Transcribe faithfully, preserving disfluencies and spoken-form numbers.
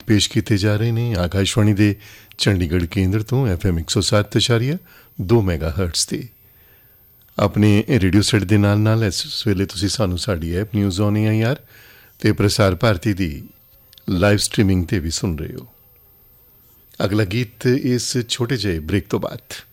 ਪੇਸ਼ ਕੀਤੇ ਜਾ ਰਹੇ ਨੇ ਆਕਾਸ਼ਵਾਣੀ ਦੇ ਚੰਡੀਗੜ੍ਹ ਕੇਂਦਰ ਤੋਂ ਐਫ ਐਮ ਇੱਕ ਸੌ ਸੱਤ ਇਸ਼ਾਰੀਆ ਦੋ ਮੈਗਾ ਹਰਟਸ 'ਤੇ। ਆਪਣੇ ਰੇਡੀਓ ਸੈੱਟ ਦੇ ਨਾਲ ਨਾਲ ਇਸ ਵੇਲੇ ਤੁਸੀਂ ਸਾਨੂੰ ਸਾਡੀ app news on A I R ਅਤੇ ਪ੍ਰਸਾਰ ਭਾਰਤੀ ਦੀ ਲਾਈਵ ਸਟਰੀਮਿੰਗ 'ਤੇ ਵੀ ਸੁਣ ਰਹੇ ਹੋ। ਅਗਲਾ ਗੀਤ ਇਸ ਛੋਟੇ ਜਿਹੇ ਬ੍ਰੇਕ ਤੋਂ ਬਾਅਦ।